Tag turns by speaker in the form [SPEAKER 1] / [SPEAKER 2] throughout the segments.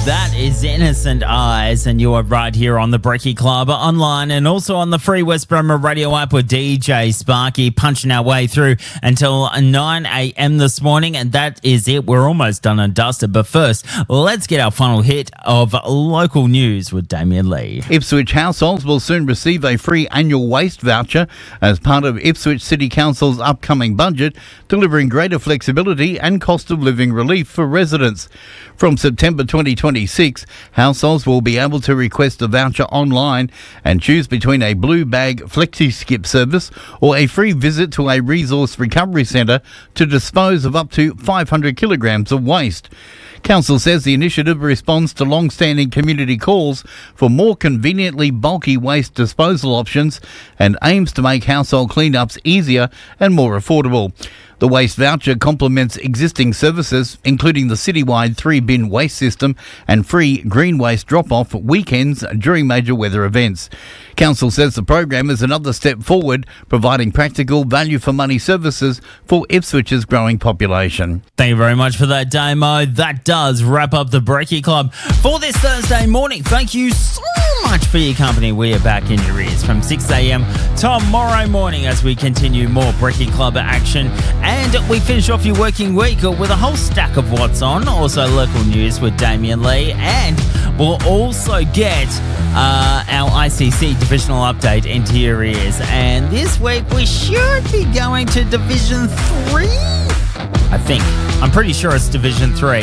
[SPEAKER 1] That is Innocent Eyes, and you are right here on the Brekkie Club, online and also on the free West Bremer radio app with DJ Sparky, punching our way through until 9 a.m. this morning, and that is it. We're almost done and dusted, but first, let's get our final hit of local news with Damien Lee.
[SPEAKER 2] Ipswich households will soon receive a free annual waste voucher as part of Ipswich City Council's upcoming budget, delivering greater flexibility and cost of living relief for residents. From September 2026, households will be able to request a voucher online and choose between a Blue Bag Flexi Skip service or a free visit to a resource recovery centre to dispose of up to 500 kilograms of waste. Council says the initiative responds to long-standing community calls for more conveniently bulky waste disposal options and aims to make household cleanups easier and more affordable. The waste voucher complements existing services, including the citywide 3-bin waste system and free green waste drop-off weekends during major weather events. Council says the program is another step forward, providing practical value-for-money services for Ipswich's growing population.
[SPEAKER 1] Thank you very much for that, Damo. That does wrap up the Brekkie Club for this Thursday morning. Thank you so much for your company. We are back in your ears from 6 a.m. tomorrow morning as we continue more Brekkie Club action. And we finish off your working week with a whole stack of what's on, also local news with Damien Lee, and we'll also get our ICC divisional update into your ears. And this week we should be going to Division 3, I think. I'm pretty sure it's Division 3.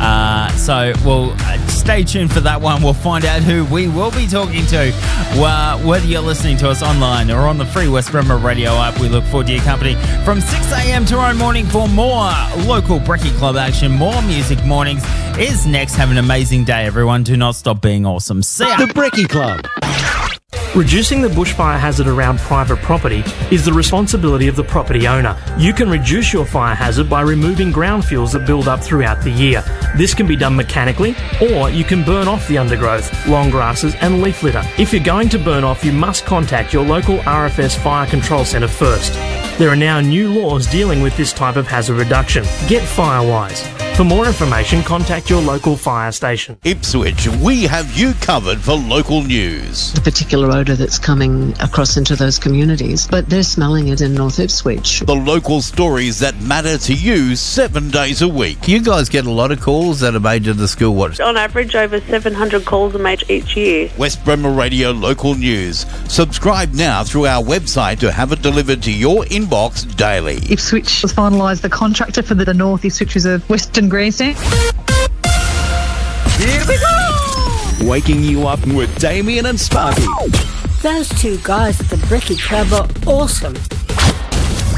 [SPEAKER 1] So we'll stay tuned for that one. We'll find out who we will be talking to. Whether you're listening to us online or on the free West Bremer radio app, we look forward to your company from 6 a.m. tomorrow morning for more local Brekkie Club action. More Music Mornings is next. Have an amazing day, everyone. Do not stop being awesome. See ya.
[SPEAKER 3] The Brekkie Club.
[SPEAKER 4] Reducing the bushfire hazard around private property is the responsibility of the property owner. You can reduce your fire hazard by removing ground fuels that build up throughout the year. This can be done mechanically, or you can burn off the undergrowth, long grasses and leaf litter. If you're going to burn off, you must contact your local RFS Fire Control Centre first. There are now new laws dealing with this type of hazard reduction. Get Firewise. For more information, contact your local fire station.
[SPEAKER 3] Ipswich, we have you covered for local news.
[SPEAKER 5] The particular odour that's coming across into those communities, but they're smelling it in North Ipswich.
[SPEAKER 3] The local stories that matter to you 7 days a week.
[SPEAKER 2] You guys get a lot of calls that are made to the school watch.
[SPEAKER 6] On average, over 700 calls are made each year.
[SPEAKER 3] West Bremer Radio Local News. Subscribe now through our website to have it delivered to your inbox daily.
[SPEAKER 7] Ipswich has finalised the contractor for the North Ipswich Reserve Western Grandstand.
[SPEAKER 3] Here we go! Waking you up with Damien and Sparky.
[SPEAKER 8] Those two guys at the Brekkie Club are awesome.